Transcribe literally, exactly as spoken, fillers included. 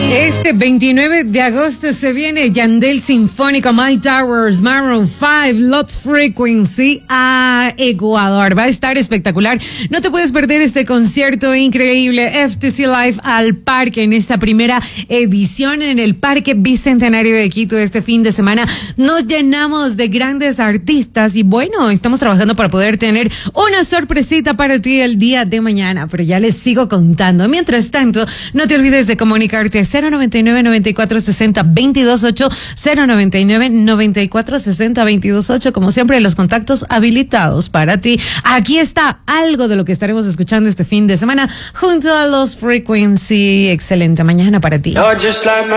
Este veintinueve de agosto se viene Yandel Sinfónico, My Towers, Maroon cinco, Lost Frequency a Ecuador. Va a estar espectacular. No te puedes perder este concierto increíble. F T C Live al Parque en esta primera edición en el Parque Bicentenario de Quito. Este fin de semana nos llenamos de grandes artistas y bueno, estamos trabajando para poder tener una sorpresita para ti el día de mañana, pero ya les sigo contando. Mientras tanto, no te olvides de comunicarte cero noventa y nueve, noventa y cuatro, sesenta, veintidós ocho, cero noventa y nueve, noventa y cuatro, sesenta, veintidós ocho, como siempre los contactos habilitados para ti. Aquí está algo de lo que estaremos escuchando este fin de semana junto a Lost Frequency. Excelente mañana para ti.